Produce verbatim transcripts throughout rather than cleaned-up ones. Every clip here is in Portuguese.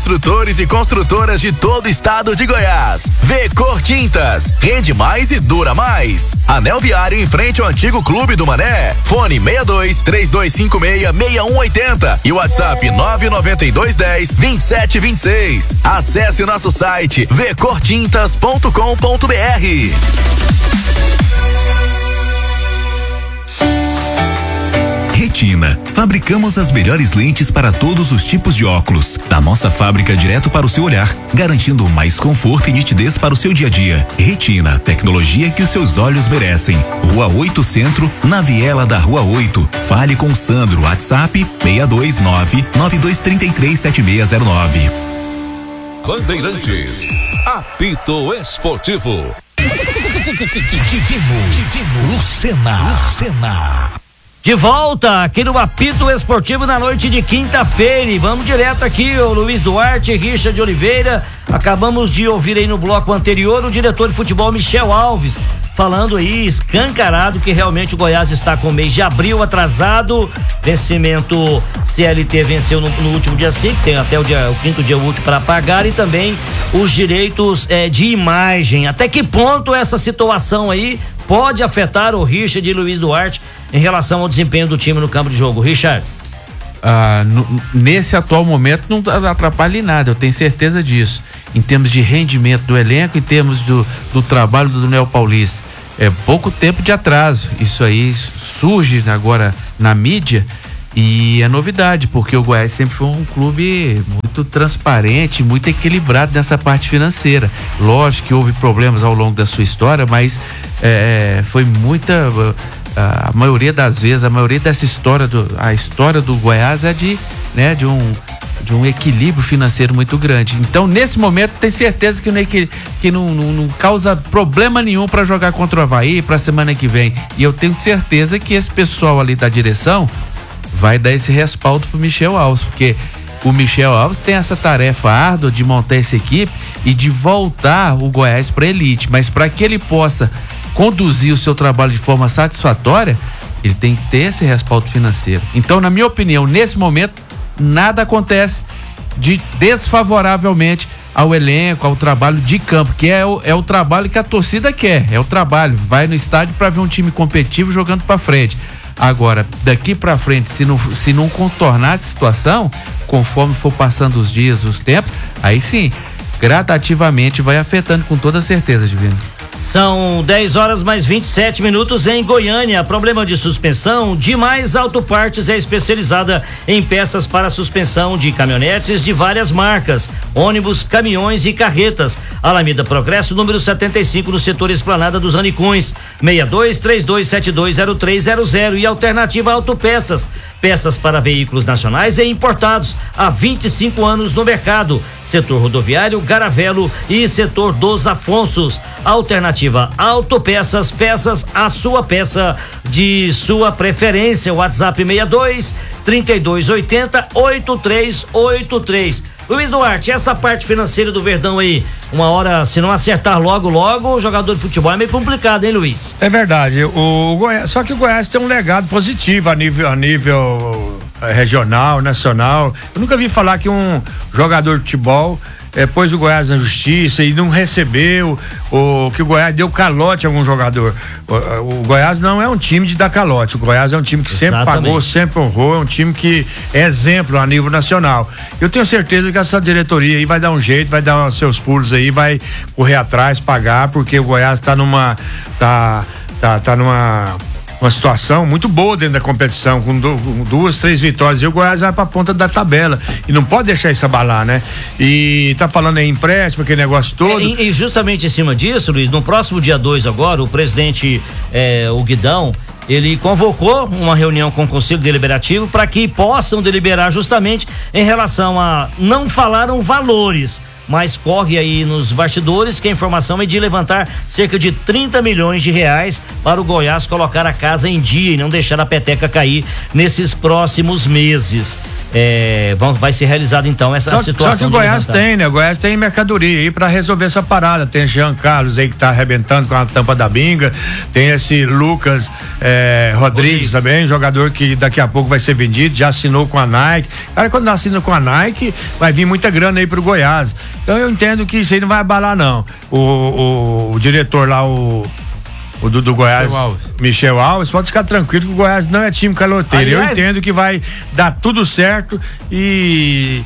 construtores e construtoras de todo o estado de Goiás. V-Cor Tintas, rende mais e dura mais. Anel Viário em frente ao antigo Clube do Mané. Fone seis dois, três dois cinco seis, seis um oito zero e WhatsApp nove nove dois um zero, dois sete dois seis. Acesse nosso site v cor tintas ponto com ponto b r. Retina. Fabricamos as melhores lentes para todos os tipos de óculos. Da nossa fábrica direto para o seu olhar, garantindo mais conforto e nitidez para o seu dia a dia. Retina, tecnologia que os seus olhos merecem. Rua oito Centro, na viela da Rua oito. Fale com Sandro, WhatsApp seis dois nove, nove dois três três, sete seis zero nove. Bandeirantes, apito esportivo. Lucena. Lucena. De volta aqui no Apito Esportivo na noite de quinta-feira. E vamos direto aqui, o Luiz Duarte, Richard Oliveira. Acabamos de ouvir aí no bloco anterior o diretor de futebol Michel Alves falando aí escancarado que realmente o Goiás está com o mês de abril atrasado. Vencimento C L T venceu no, no último dia cinco, tem até o, dia, o quinto dia útil para pagar, e também os direitos eh, de imagem. Até que ponto essa situação aí pode afetar o Richard e Luiz Duarte em relação ao desempenho do time no campo de jogo? Richard? Ah, no, nesse atual momento não atrapalha em nada, eu tenho certeza disso. Em termos de rendimento do elenco, em termos do, do trabalho do Daniel Paulista, é pouco tempo de atraso. Isso aí surge agora na mídia e é novidade, porque o Goiás sempre foi um clube muito transparente, muito equilibrado nessa parte financeira. Lógico que houve problemas ao longo da sua história, mas é, foi muita... a maioria das vezes, a maioria dessa história do, a história do Goiás é de, né, de um, de um equilíbrio financeiro muito grande. Então, nesse momento, tem certeza que não, que não, não, não causa problema nenhum para jogar contra o Avaí para a semana que vem. E eu tenho certeza que esse pessoal ali da direção vai dar esse respaldo pro Michel Alves, porque o Michel Alves tem essa tarefa árdua de montar essa equipe e de voltar o Goiás para elite, mas para que ele possa conduzir o seu trabalho de forma satisfatória, ele tem que ter esse respaldo financeiro. Então, na minha opinião, nesse momento, nada acontece de desfavoravelmente ao elenco, ao trabalho de campo, que é o, é o trabalho que a torcida quer, é o trabalho, vai no estádio para ver um time competitivo jogando para frente. Agora, daqui para frente, se não, se não contornar essa situação, conforme for passando os dias, os tempos, aí sim, gradativamente vai afetando com toda certeza, Divino. São dez horas mais vinte e sete minutos em Goiânia. Problema de suspensão? Demais Autopartes é especializada em peças para suspensão de caminhonetes de várias marcas, ônibus, caminhões e carretas. Alameda Progresso, número setenta e cinco, no setor Esplanada dos Anicões. seis dois três dois sete dois zero três zero zero. E Alternativa Autopeças, peças para veículos nacionais e importados há vinte e cinco anos no mercado. Setor rodoviário, Garavelo e setor dos Afonsos. Alternativa Autopeças, peças, a sua peça de sua preferência. WhatsApp seis dois, trinta e dois oitenta, oitenta e três oitenta e três. Luiz Duarte, essa parte financeira do Verdão aí, uma hora, se não acertar logo, logo, o jogador de futebol é meio complicado, hein, Luiz? É verdade, o Goiás, só que o Goiás tem um legado positivo a nível, a nível regional, nacional. Eu nunca vi falar que um jogador de futebol É, pôs o Goiás na justiça e não recebeu, ou que o Goiás deu calote a algum jogador. O, o Goiás não é um time de dar calote, o Goiás é um time que Exatamente. sempre pagou, sempre honrou, é um time que é exemplo a nível nacional. Eu tenho certeza que essa diretoria aí vai dar um jeito, vai dar seus pulos aí, vai correr atrás, pagar, porque o Goiás tá numa, tá, tá, tá numa uma situação muito boa dentro da competição, com duas, três vitórias, e o Goiás vai pra ponta da tabela, e não pode deixar isso abalar, né? E tá falando aí empréstimo, aquele negócio todo. É, e, e justamente em cima disso, Luiz, no próximo dia dois agora, o presidente, é, o Guidão, ele convocou uma reunião com o Conselho Deliberativo para que possam deliberar justamente em relação a, não falaram valores, mas corre aí nos bastidores que a informação é de levantar cerca de trinta milhões de reais para o Goiás colocar a casa em dia e não deixar a peteca cair nesses próximos meses. é, vão, vai ser realizada então essa só, situação. Só que o Goiás levantar. tem, né? O Goiás tem mercadoria aí pra resolver essa parada. Tem Jean Carlos aí que tá arrebentando com a tampa da binga. Tem esse Lucas é, Rodrigues também, jogador que daqui a pouco vai ser vendido, já assinou com a Nike. Cara, quando assina com a Nike, vai vir muita grana aí pro Goiás. Então eu entendo que isso aí não vai abalar, não. O, o, o diretor lá, o. O do, do Goiás, Michel Alves. Michel Alves, pode ficar tranquilo que o Goiás não é time caloteiro. Aliás, eu entendo que vai dar tudo certo e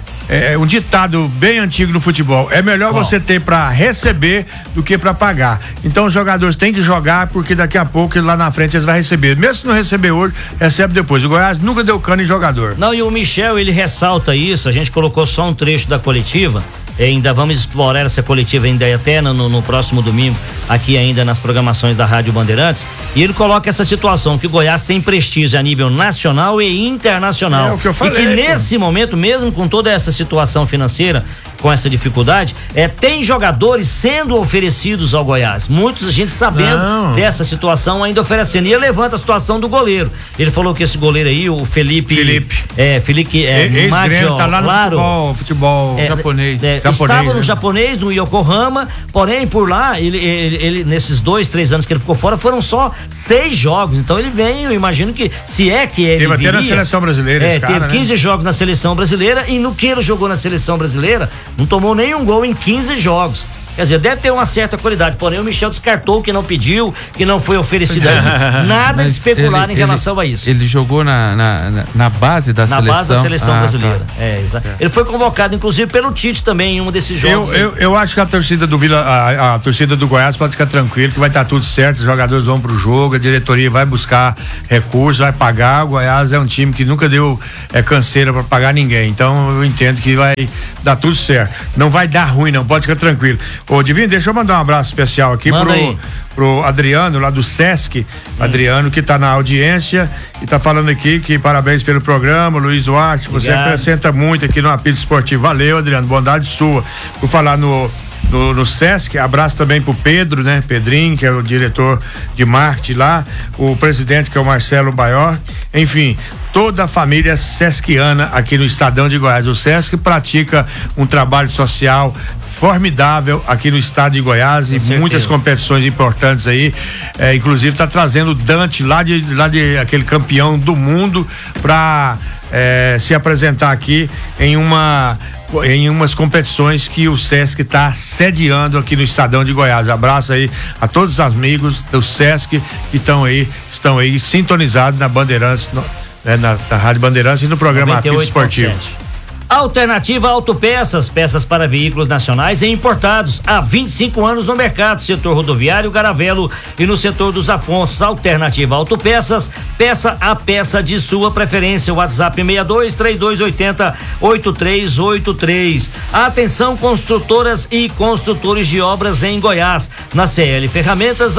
é um ditado bem antigo no futebol. É melhor oh. você ter para receber do que para pagar. Então os jogadores têm que jogar porque daqui a pouco lá na frente eles vão receber. Mesmo se não receber hoje, recebe depois. O Goiás nunca deu cano em jogador. Não, e o Michel, ele ressalta isso. A gente colocou só um trecho da coletiva. Ainda vamos explorar essa coletiva ainda até no, no próximo domingo, aqui ainda nas programações da Rádio Bandeirantes. E ele coloca essa situação, que o Goiás tem prestígio a nível nacional e internacional. É o que eu falei. E que nesse pô. momento, mesmo com toda essa situação financeira, com essa dificuldade, é, tem jogadores sendo oferecidos ao Goiás. Muitos a gente sabendo Não. dessa situação ainda oferecendo. E ele levanta a situação do goleiro. Ele falou que esse goleiro aí, o Felipe. Felipe. É, Felipe. É, Maggio, tá lá no claro, futebol, futebol é, japonês. É, japonês. Estava né? no japonês, no Yokohama, porém por lá, ele, ele, ele, nesses dois, três anos que ele ficou fora, foram só seis jogos. Então ele vem, eu imagino que, se é que ele. Teve até na seleção brasileira, é, esse cara, teve quinze né? jogos na seleção brasileira e no que ele jogou na seleção brasileira, não tomou nenhum gol em quinze jogos. Quer dizer, deve ter uma certa qualidade, porém o Michel descartou que não pediu, que não foi oferecido ainda. Nada de especular ele, em relação ele, a isso. Ele jogou na, na, na base da na seleção. Na base da seleção ah, brasileira. Tá. É, exato. Ele foi convocado, inclusive, pelo Tite também em um desses jogos. Eu, eu, eu acho que a torcida do Vila, a, a torcida do Goiás pode ficar tranquilo, que vai estar tudo certo, os jogadores vão pro jogo, a diretoria vai buscar recursos, vai pagar. O Goiás é um time que nunca deu é, canseira para pagar ninguém. Então eu entendo que vai dar tudo certo. Não vai dar ruim, não, pode ficar tranquilo. Ô, Divino, deixa eu mandar um abraço especial aqui Manda pro, aí. pro Adriano, lá do Sesc. Hum. Adriano, que tá na audiência e tá falando aqui que parabéns pelo programa, Luiz Duarte. Obrigado. Você acrescenta muito aqui no apito esportivo. Valeu, Adriano, bondade sua. Por falar no. No, no Sesc, abraço também pro Pedro, né? Pedrinho, que é o diretor de marketing lá, o presidente, que é o Marcelo Baior, enfim, toda a família sesquiana aqui no Estadão de Goiás. O Sesc pratica um trabalho social formidável aqui no estado de Goiás Com e certeza. muitas competições importantes aí, é, inclusive tá trazendo o Dante lá de, lá de aquele campeão do mundo para é, se apresentar aqui em uma em umas competições que o Sesc está sediando aqui no Estadão de Goiás. Abraço aí a todos os amigos do Sesc que estão aí, estão aí sintonizados na Bandeirantes, no, né, na, na Rádio Bandeirantes e no programa Apito Esportivo. Alternativa Autopeças, peças para veículos nacionais e importados há vinte e cinco anos no mercado, setor rodoviário, Garavelo e no setor dos Afonsos. Alternativa Autopeças, peça a peça de sua preferência. WhatsApp seis dois três dois oito zero oito três oito três. Atenção construtoras e construtores de obras em Goiás. Na C L Ferramentas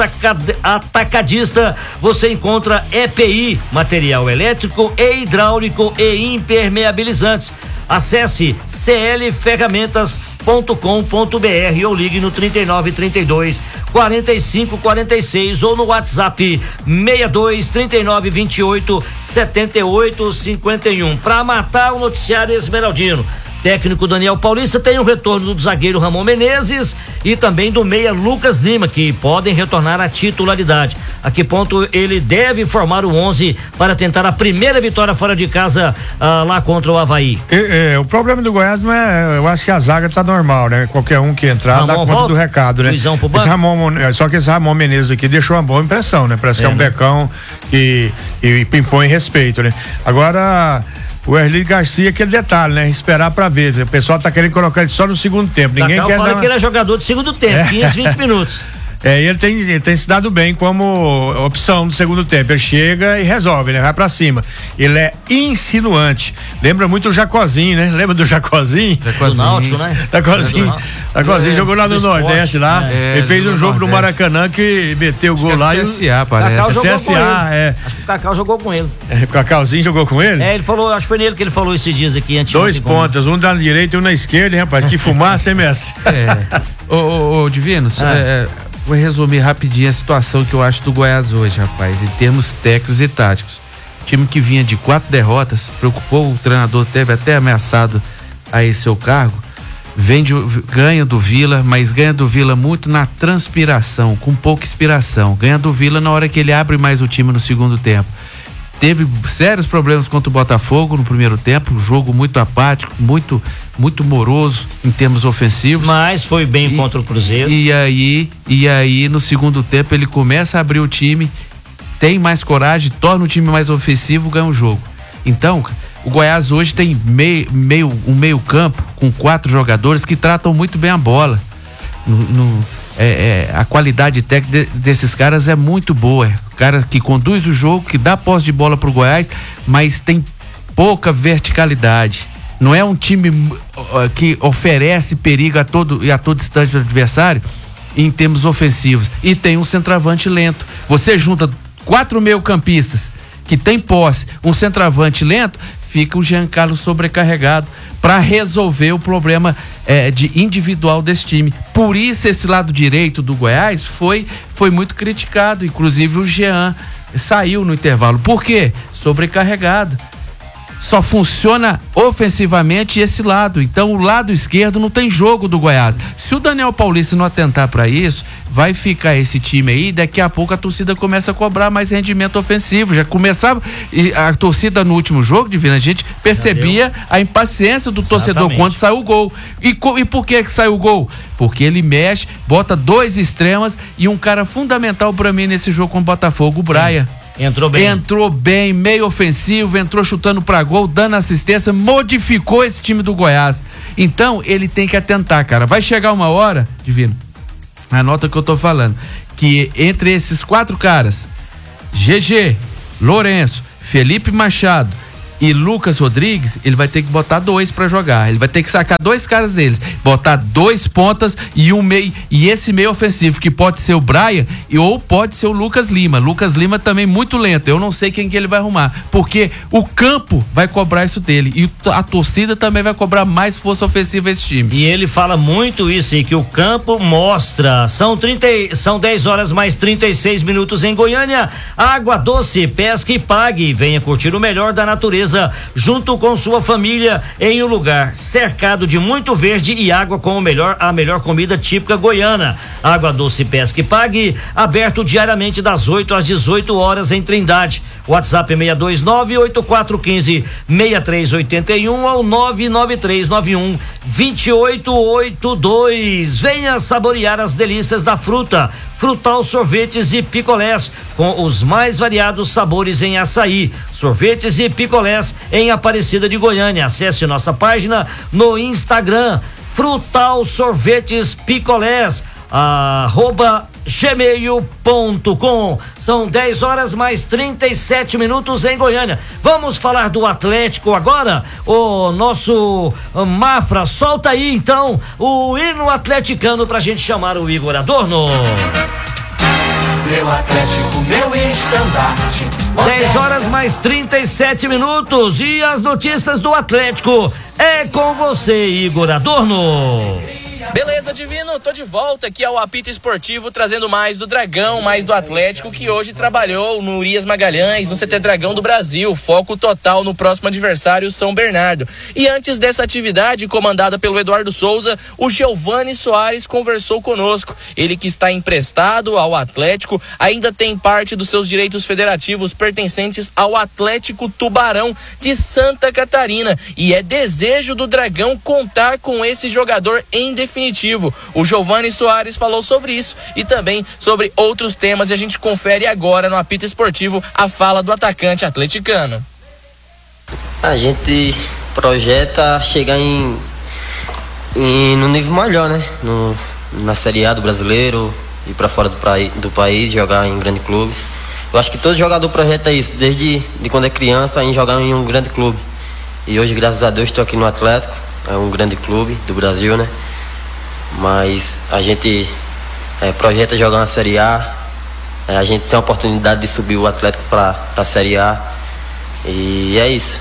Atacadista você encontra E P I, material elétrico e hidráulico e impermeabilizantes. Acesse c l ferramentas ponto com ponto b r ou ligue no trinta e nove, trinta e dois, quarenta e cinco, quarenta e seis ou no WhatsApp seis dois trinta e nove, vinte e oito, setenta e oito, cinquenta e um. Para matar o noticiário Esmeraldino, técnico Daniel Paulista tem o retorno do zagueiro Ramon Menezes e também do meia Lucas Lima, que podem retornar à titularidade. A que ponto ele deve formar o onze para tentar a primeira vitória fora de casa ah, lá contra o Avaí? É, é, o problema do Goiás não é, eu acho que a zaga tá normal, né? Qualquer um que entrar Ramon dá conta volta, do recado, né? Esse Ramon, só que esse Ramon Menezes aqui deixou uma boa impressão, né? Parece é, que é um né? becão que, que impõe respeito, né? Agora o Erli Garcia, aquele detalhe, né? Esperar pra ver. O pessoal tá querendo colocar ele só no segundo tempo. Ninguém Cacau quer fala dar... que ele é jogador de segundo tempo, é. quinze, vinte minutos. É, ele tem, ele tem se dado bem como opção do segundo tempo. Ele chega e resolve, né? Vai pra cima. Ele é insinuante. Lembra muito o Jacozinho, né? Lembra do Jacozinho? Jacozinho. Do Náutico, né? Jacozinho. Jacozinho é, jogou lá no Nordeste, lá. É, ele fez um jogo no Maracanã que meteu o gol lá. C S A, e o parece. Cacau jogou C S A, com ele. é. Acho que o Cacau jogou com ele. É, o Cacauzinho jogou com ele? É, ele falou, acho que foi nele que ele falou esses dias aqui antes. Dois pontas, um da direita e um na esquerda, hein, rapaz? Que fumaça, hein, mestre? É. Ô, ô, ô, Divino, ah. é, vou resumir rapidinho a situação que eu acho do Goiás hoje, rapaz, em termos técnicos e táticos. time que vinha de quatro derrotas, preocupou, o treinador teve até ameaçado aí seu cargo, vem de, ganha do Vila, mas ganha do Vila muito na transpiração, com pouca inspiração, ganha do Vila na hora que ele abre mais o time no segundo tempo. Teve sérios problemas contra o Botafogo no primeiro tempo, um jogo muito apático, muito, muito moroso em termos ofensivos. Mas foi bem e, contra o Cruzeiro. E aí, e aí no segundo tempo ele começa a abrir o time, tem mais coragem, torna o time mais ofensivo, ganha o jogo. Então, o Goiás hoje tem meio, meio, um meio campo com quatro jogadores que tratam muito bem a bola. No, no, é, é, a qualidade técnica de, desses caras é muito boa. É cara que conduz o jogo, que dá posse de bola pro Goiás, mas tem pouca verticalidade. Não é um time uh, que oferece perigo a todo e a todo instante do adversário em termos ofensivos. E tem um centroavante lento. Você junta quatro meio-campistas que tem posse, um centroavante lento, fica o Jean Carlos sobrecarregado para resolver o problema é, de individual desse time. Por isso esse lado direito do Goiás foi, foi muito criticado, inclusive o Jean saiu no intervalo. Por quê? Sobrecarregado. Só funciona ofensivamente esse lado. Então o lado esquerdo não tem jogo do Goiás. Se o Daniel Paulista não atentar para isso, vai ficar esse time aí, daqui a pouco a torcida começa a cobrar mais rendimento ofensivo. Já começava, e a torcida no último jogo, Divina, a gente percebia a impaciência do Exatamente. torcedor quando saiu o gol. E, e por que que saiu o gol? Porque ele mexe, bota dois extremas e um cara fundamental para mim nesse jogo com o Botafogo, o Braia. É. Entrou bem. Entrou bem, meio ofensivo, entrou chutando pra gol, dando assistência, modificou esse time do Goiás. Então, ele tem que atentar, cara. Vai chegar uma hora, Divino, anota o que eu tô falando, que entre esses quatro caras, G G, Lourenço, Felipe Machado e Lucas Rodrigues, ele vai ter que botar dois pra jogar. Ele vai ter que sacar dois caras deles, botar dois pontas e um meio, e esse meio ofensivo, que pode ser o Braia e, ou pode ser o Lucas Lima. Lucas Lima também muito lento. Eu não sei quem que ele vai arrumar, porque o campo vai cobrar isso dele e a torcida também vai cobrar mais força ofensiva a esse time. E ele fala muito isso aí, que o campo mostra. São trinta, são dez horas mais trinta e seis minutos em Goiânia. Água doce, pesca e pague. Venha curtir o melhor da natureza junto com sua família em um lugar cercado de muito verde e água com o melhor, a melhor comida típica goiana. Água doce, pesca e pague, aberto diariamente das oito às dezoito horas em Trindade. WhatsApp seis dois nove, oito quatro um cinco, seis três oito um ou nove nove três nove um, dois oito oito dois. Venha saborear as delícias da fruta. Frutal Sorvetes e Picolés, com os mais variados sabores em açaí. Sorvetes e picolés em Aparecida de Goiânia. Acesse nossa página no Instagram, Frutal Sorvetes Picolés, arroba gmail ponto com. São dez horas mais trinta e sete minutos em Goiânia. Vamos falar do Atlético agora? O nosso Mafra, solta aí então o hino atleticano pra gente chamar o Igor Adorno. Meu Atlético, meu estandarte. dez horas mais trinta e sete minutos e as notícias do Atlético é com você, Igor Adorno. Beleza, Divino, tô de volta aqui ao Apito Esportivo, trazendo mais do Dragão, mais do Atlético, que hoje trabalhou no Urias Magalhães, no C T Dragão do Brasil, foco total no próximo adversário, São Bernardo. E antes dessa atividade, comandada pelo Eduardo Souza, o Giovani Soares conversou conosco. Ele que está emprestado ao Atlético, ainda tem parte dos seus direitos federativos pertencentes ao Atlético Tubarão de Santa Catarina. E é desejo do Dragão contar com esse jogador em definitivo. O Giovani Soares falou sobre isso e também sobre outros temas, e a gente confere agora no Apito Esportivo a fala do atacante atleticano. A gente projeta chegar em, em no nível melhor, né? No, na Série A do brasileiro, ir para fora do, praí, do país, jogar em grandes clubes. Eu acho que todo jogador projeta isso, desde de quando é criança, em jogar em um grande clube. E hoje, graças a Deus, estou aqui no Atlético, é um grande clube do Brasil, né? Mas a gente é, projeta jogar na Série A, é, a gente tem a oportunidade de subir o Atlético para a Série A, e é isso.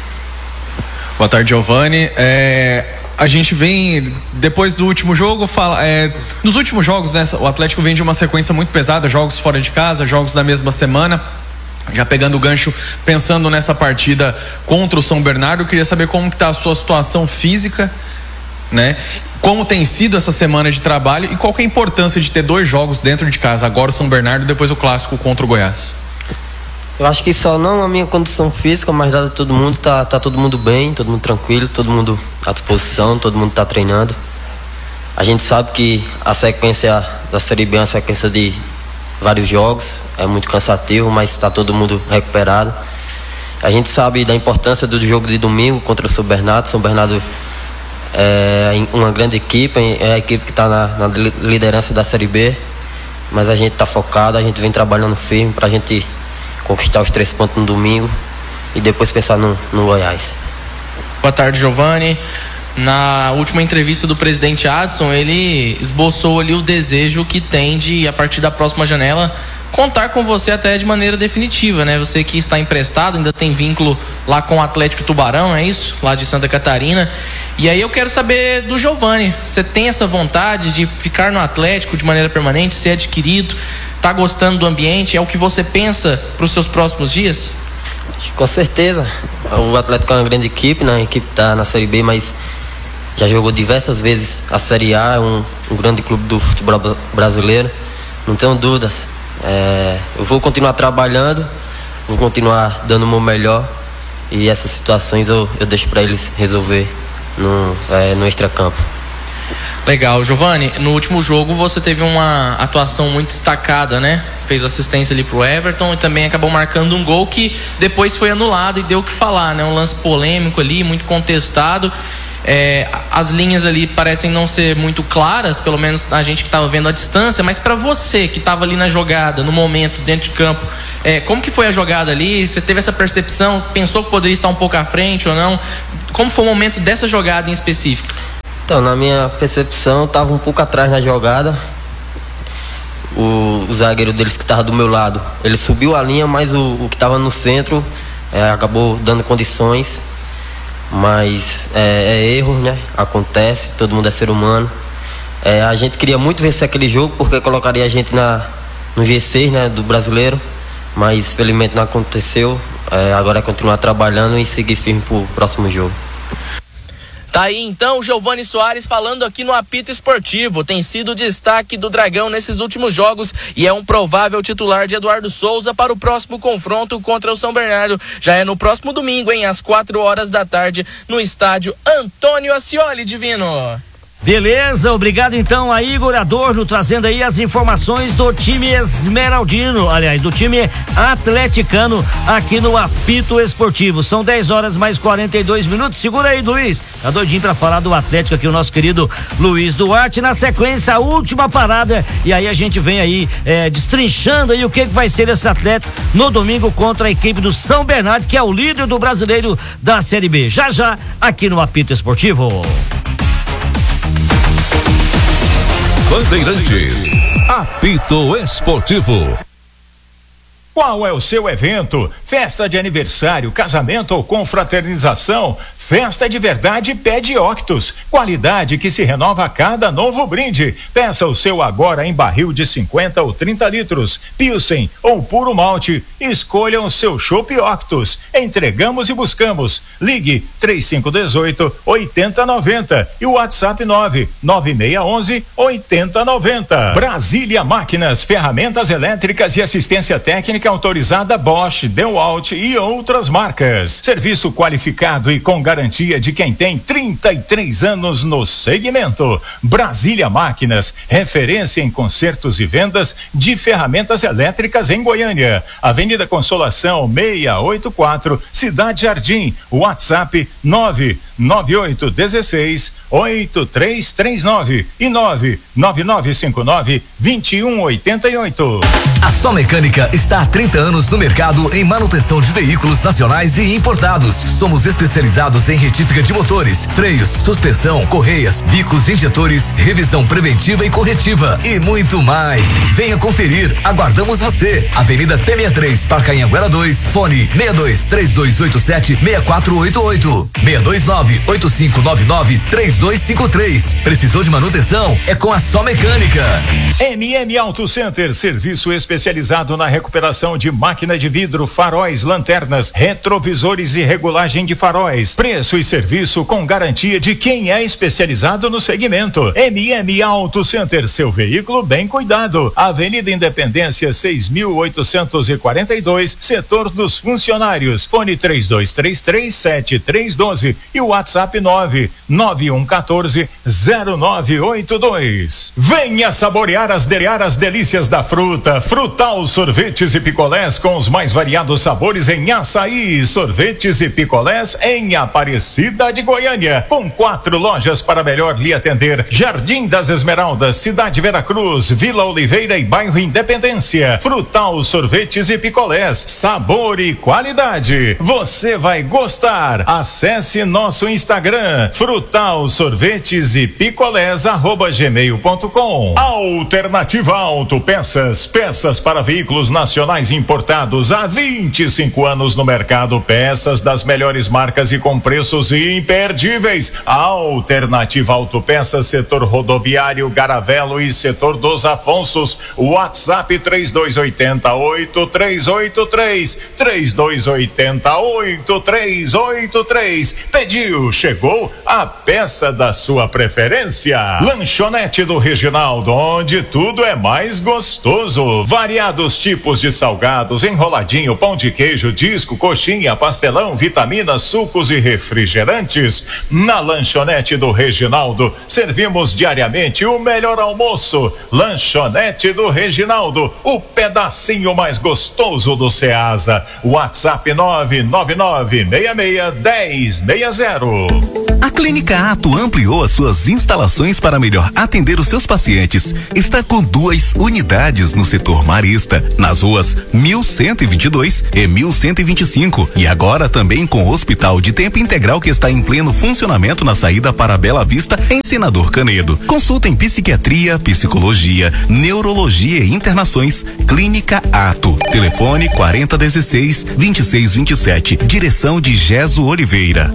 Boa tarde, Giovani. É, a gente vem, depois do último jogo, fala, é, nos últimos jogos, né, o Atlético vem de uma sequência muito pesada, jogos fora de casa, jogos na mesma semana. Já pegando o gancho, pensando nessa partida contra o São Bernardo, eu queria saber como que tá a sua situação física, né? Como tem sido essa semana de trabalho e qual que é a importância de ter dois jogos dentro de casa, agora o São Bernardo e depois o clássico contra o Goiás? Eu acho que só não a minha condição física, mas dado todo mundo, tá, tá todo mundo bem, todo mundo tranquilo, todo mundo à disposição, todo mundo tá treinando. A gente sabe que a sequência da Série B é uma sequência de vários jogos, é muito cansativo, mas está todo mundo recuperado. A gente sabe da importância do jogo de domingo contra o São Bernardo. São Bernardo é uma grande equipe, é a equipe que está na, na liderança da Série B, mas a gente está focado, a gente vem trabalhando firme para a gente conquistar os três pontos no domingo e depois pensar no, no Goiás. Boa tarde, Giovani. Na última entrevista do presidente Adson, ele esboçou ali o desejo que tem de, a partir da próxima janela, contar com você até de maneira definitiva, né? Você que está emprestado, ainda tem vínculo lá com o Atlético Tubarão, é isso? Lá de Santa Catarina. E aí eu quero saber do Giovani, você tem essa vontade de ficar no Atlético de maneira permanente, ser adquirido, tá gostando do ambiente, é o que você pensa para os seus próximos dias? Com certeza, o Atlético é uma grande equipe, né? A equipe está na Série B, mas já jogou diversas vezes a Série A, é um, um grande clube do futebol brasileiro, não tenho dúvidas. É, eu vou continuar trabalhando, vou continuar dando o meu melhor e essas situações eu, eu deixo para eles resolver no, é, no extracampo. Legal, Giovani, no último jogo você teve uma atuação muito destacada, né? Fez assistência ali pro Everton e também acabou marcando um gol que depois foi anulado e deu o que falar, né? Um lance polêmico ali, muito contestado. É, as linhas ali parecem não ser muito claras, pelo menos a gente que estava vendo à distância, mas para você que estava ali na jogada, no momento, dentro de campo, é, como que foi a jogada ali? Você teve essa percepção, pensou que poderia estar um pouco à frente ou não? Como foi o momento dessa jogada em específico? Então, na minha percepção, eu estava um pouco atrás na jogada. O, o zagueiro deles que estava do meu lado, ele subiu a linha, mas o, o que estava no centro é, acabou dando condições. Mas é, é erro, né? Acontece, todo mundo é ser humano. É, a gente queria muito vencer aquele jogo porque colocaria a gente na, no G seis, né, do brasileiro, mas felizmente não aconteceu. É, agora é continuar trabalhando e seguir firme pro próximo jogo. Tá aí então o Giovani Soares falando aqui no Apito Esportivo. Tem sido o destaque do Dragão nesses últimos jogos e é um provável titular de Eduardo Souza para o próximo confronto contra o São Bernardo. Já é no próximo domingo, hein, às quatro horas da tarde, no estádio Antônio Ascioli, Divino. Beleza, obrigado então a Igor Adorno trazendo aí as informações do time esmeraldino, aliás, do time atleticano aqui no Apito Esportivo. São dez horas mais quarenta e dois minutos. Segura aí, Luiz. Tá doidinho pra falar do Atlético aqui, o nosso querido Luiz Duarte. Na sequência, a última parada. E aí a gente vem aí é, destrinchando aí o que vai ser esse Atlético no domingo contra a equipe do São Bernardo, que é o líder do brasileiro da Série B. Já já, aqui no Apito Esportivo. Bandeirantes, Apito Esportivo. Qual é o seu evento? Festa de aniversário, casamento ou confraternização? Festa de verdade pede Octus. Qualidade que se renova a cada novo brinde. Peça o seu agora em barril de cinquenta ou trinta litros. Pilsen ou puro malte. Escolha o seu chopp Octus. Entregamos e buscamos. Ligue três cinco um oito, oito zero nove zero e o WhatsApp nove nove seis um um, oito zero nove zero. Brasília Máquinas, ferramentas elétricas e assistência técnica autorizada Bosch, DeWalt e outras marcas. Serviço qualificado e com garantia de quem tem trinta e três anos no segmento. Brasília Máquinas, referência em consertos e vendas de ferramentas elétricas em Goiânia. Avenida Consolação seiscentos e oitenta e quatro, Cidade Jardim. WhatsApp nove nove oito um seis, oito três três nove e nove nove nove cinco nove, dois um oito oito. A Só Mecânica está há trinta anos no mercado em manutenção de veículos nacionais e importados. Somos especializados em retífica de motores, freios, suspensão, correias, bicos, injetores, revisão preventiva e corretiva e muito mais. Venha conferir, aguardamos você. Avenida T sessenta e três, Parque Anhanguera dois, fone seis dois três dois oito sete, seis quatro oito oito, seis dois nove nove oito cinco nove nove três dois cinco três. Precisou de manutenção? É com a Só Mecânica. M M Auto Center, serviço especializado na recuperação de máquina de vidro, faróis, lanternas, retrovisores e regulagem de faróis. Preço e serviço com garantia de quem é especializado no segmento. M M Auto Center, seu veículo bem cuidado. Avenida Independência seis mil oitocentos e quarenta e dois, setor dos funcionários. Fone três dois três três sete três um dois e o WhatsApp nove nove um um quatro zero nove oito dois. Venha saborear as, de, as delícias da fruta. Frutal Sorvetes e Picolés com os mais variados sabores em açaí. Sorvetes e picolés em Aparecida de Goiânia, com quatro lojas para melhor lhe atender: Jardim das Esmeraldas, Cidade Veracruz, Vila Oliveira e Bairro Independência. Frutal Sorvetes e Picolés, sabor e qualidade. Você vai gostar. Acesse nosso Instagram, Frutal Sorvetes e Picolés arroba gmail ponto com. Alternativa Autopeças, peças para veículos nacionais importados há vinte e cinco anos no mercado, peças das melhores marcas e com preços imperdíveis. Alternativa Autopeças, setor rodoviário, Garavelo e setor dos Afonsos. WhatsApp três dois oito oito três oito três, três dois oito oito três oito três. Pediu, chegou a peça da sua preferência. Lanchonete do Reginaldo, onde tudo é mais gostoso. Variados tipos de salgados, enroladinho, pão de queijo, disco, coxinha, pastelão, vitaminas, sucos e refrigerantes. Na Lanchonete do Reginaldo, servimos diariamente o melhor almoço. Lanchonete do Reginaldo, o pedacinho mais gostoso do Ceasa. WhatsApp nove nove nove seis seis um zero zero. A Clínica Ato ampliou as suas instalações para melhor atender os seus pacientes. Está com duas unidades no setor marista, nas ruas mil cento e vinte e dois e mil cento e vinte e cinco, e agora também com o hospital de tempo integral que está em pleno funcionamento na saída para Bela Vista, em Senador Canedo. Consulta em psiquiatria, psicologia, neurologia e internações. Clínica Ato. Telefone quarenta dezesseis, vinte e seis vinte e sete. Direção de Geso Oliveira.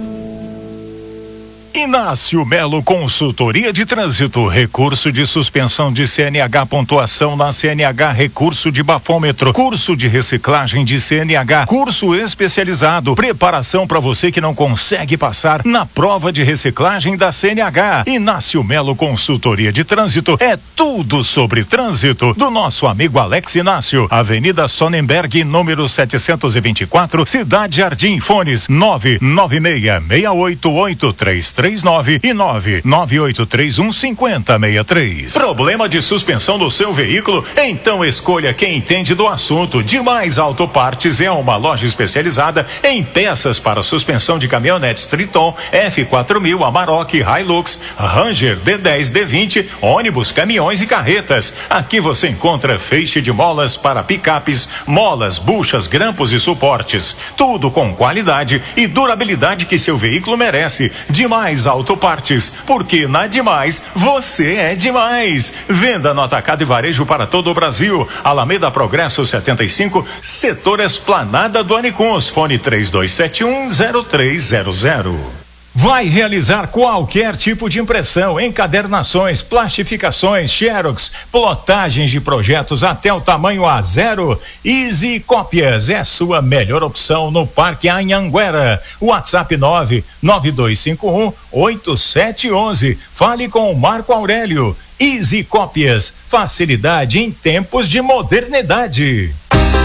Inácio Melo Consultoria de Trânsito, recurso de suspensão de C N H, pontuação na C N H, recurso de bafômetro, curso de reciclagem de C N H, curso especializado, preparação para você que não consegue passar na prova de reciclagem da C N H. Inácio Melo Consultoria de Trânsito é tudo sobre trânsito do nosso amigo Alex Inácio. Avenida Sonnenberg, número setecentos e vinte e quatro, Cidade Jardim. Fones nove nove seis seis oito oito três três nove e nove nove oito três um cinco zero seis três. Problema de suspensão do seu veículo? Então escolha quem entende do assunto. Demais Autopartes é uma loja especializada em peças para suspensão de caminhonetes Triton, F quatro mil, Amarok, Hilux, Ranger, D dez, D vinte, ônibus, caminhões e carretas. Aqui você encontra feixe de molas para picapes, molas, buchas, grampos e suportes. Tudo com qualidade e durabilidade que seu veículo merece. Demais Autopartes, porque na Demais você é demais. Venda no atacado e varejo para todo o Brasil. Alameda Progresso setenta e cinco, setor Esplanada do Anicuns. Fone três dois sete um zero três zero zero. Vai realizar qualquer tipo de impressão, encadernações, plastificações, xerox, plotagens de projetos até o tamanho A zero. Easy Cópias é sua melhor opção no Parque Anhanguera. WhatsApp nove nove dois cinco um oito sete um um. Fale com o Marco Aurélio. Easy Cópias, facilidade em tempos de modernidade.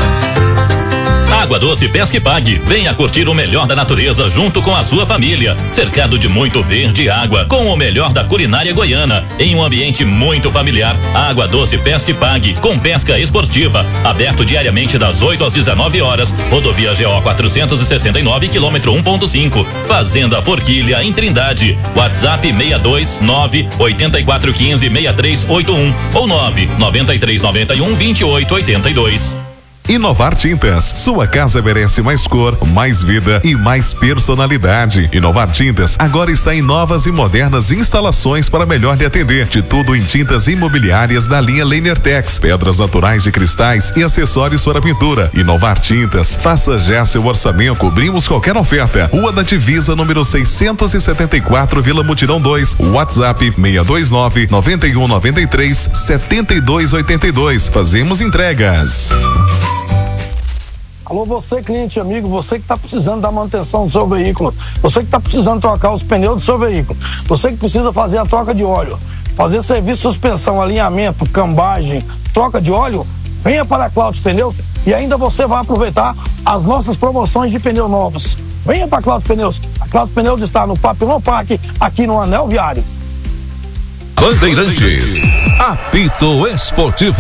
Água Doce Pesca e Pague. Venha curtir o melhor da natureza junto com a sua família. Cercado de muito verde e água, com o melhor da culinária goiana, em um ambiente muito familiar. Água Doce Pesca e Pague, com pesca esportiva. Aberto diariamente das oito às dezenove horas. Rodovia G O quatrocentos e sessenta e nove, quilômetro um ponto cinco. Fazenda Forquilha, em Trindade. WhatsApp seis dois nove oito quatro um cinco seis três oito um ou nove nove três nove um vinte e oito oitenta e dois. Inovar Tintas, sua casa merece mais cor, mais vida e mais personalidade. Inovar Tintas agora está em novas e modernas instalações para melhor lhe atender. De tudo em tintas imobiliárias da linha Lenertex, pedras naturais de cristais e acessórios para pintura. Inovar Tintas, faça já seu orçamento, cobrimos qualquer oferta. Rua da Divisa, número seiscentos e setenta e quatro, Vila Mutirão dois. WhatsApp seis dois nove, nove um nove três, sete dois oito dois. Fazemos entregas. Alô, você cliente amigo, você que está precisando da manutenção do seu veículo, você que está precisando trocar os pneus do seu veículo, você que precisa fazer a troca de óleo, fazer serviço de suspensão, alinhamento, cambagem, troca de óleo, venha para a Cláudio Pneus e ainda você vai aproveitar as nossas promoções de pneus novos. Venha para a Cláudio Pneus. A Cláudio Pneus está no Papilão Parque, aqui no Anel Viário. Bandeirantes, apito esportivo.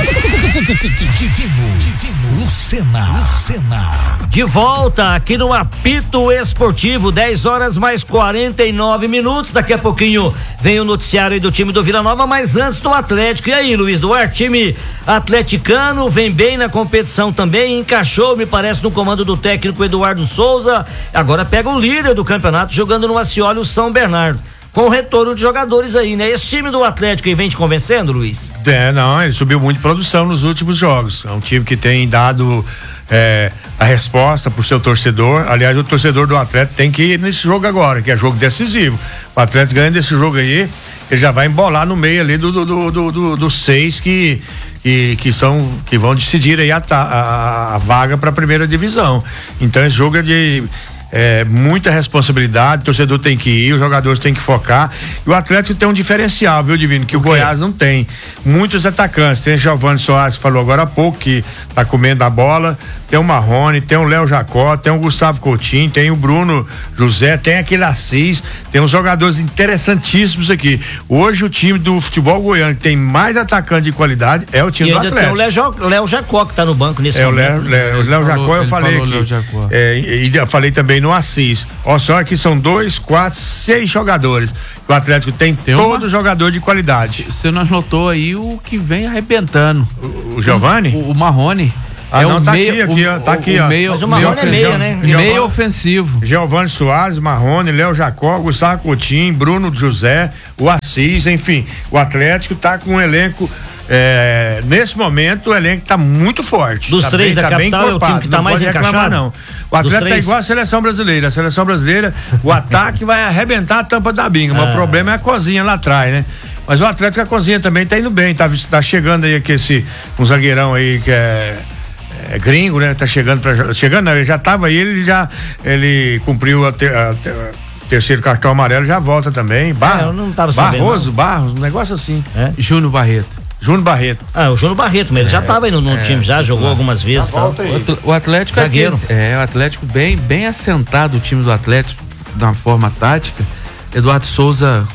Lucena, Lucena. De volta aqui no apito esportivo, dez horas mais quarenta e nove minutos. Daqui a pouquinho vem o noticiário aí do time do Vila Nova, mas antes do Atlético. E aí, Luiz Duarte, time atleticano, vem bem na competição também, encaixou, me parece, no comando do técnico Eduardo Souza. Agora pega o líder do campeonato jogando no Acioli, o São Bernardo. Com o retorno de jogadores aí, né? Esse time do Atlético aí vem te convencendo, Luiz? É, não, ele subiu muito de produção nos últimos jogos. É um time que tem dado é, a resposta pro seu torcedor. Aliás, o torcedor do Atlético tem que ir nesse jogo agora, que é jogo decisivo. O Atlético ganhando esse jogo aí, ele já vai embolar no meio ali do, do, do, do, do, do seis que, que, que, são, que vão decidir aí a, a, a vaga para a primeira divisão. Então, esse jogo é de... É, muita responsabilidade, o torcedor tem que ir, os jogadores têm que focar. E o Atlético tem um diferencial, viu, Divino? Que o, o Goiás não tem. Muitos atacantes. Tem o Giovanni Soares, que falou agora há pouco, que tá comendo a bola. Tem o Marrone, tem o Léo Jacó, tem o Gustavo Coutinho, tem o Bruno José, tem aquele Assis. Tem uns jogadores interessantíssimos aqui. Hoje o time do futebol goiano que tem mais atacante de qualidade é o time e do ainda Atlético. Tem o Léo Jacó que tá no banco nesse é, momento. O Léo, Léo, Léo Jacó eu falei aqui. É, e, e eu falei também no Assis. Olha só que são dois, quatro, seis jogadores. O Atlético tem, tem todo uma... jogador de qualidade. Você não notou aí o que vem arrebentando? O, o Giovanni? O, o Marrone. Ah, é não, o tá meio, aqui, aqui, ó, tá o, aqui, o ó. Meio, Mas o Marrone é meia, né? Meio ofensivo. Giovanni Soares, Marrone, Léo Jacó, Gustavo Coutinho, Bruno José, o Assis, enfim. O Atlético tá com um elenco. É, nesse momento o elenco tá muito forte. Dos tá três bem, da tá capital é o time que tá não mais reclamar, encaixado? Não. O Atlético tá igual a seleção brasileira. A seleção brasileira, o ataque vai arrebentar a tampa da binga, mas é. O problema é a cozinha lá atrás, né? Mas o Atlético, a cozinha também tá indo bem, tá, tá chegando aí aqui esse, um zagueirão aí que é É gringo, né? Tá chegando para chegando, não, ele já tava aí, ele já ele cumpriu a, ter, a, a terceiro cartão amarelo, já volta também. Bar, é, eu não tava Barroso, sabendo, Barros, um negócio assim. É? Júnior Barreto. Júnior Barreto. Ah, o Júnior Barreto, mas ele é, já tava aí no, no é, time, já jogou algumas vezes. Tá. O Atlético zagueiro. Aqui, é, o Atlético bem, bem assentado, o time do Atlético, de uma forma tática. Eduardo Souza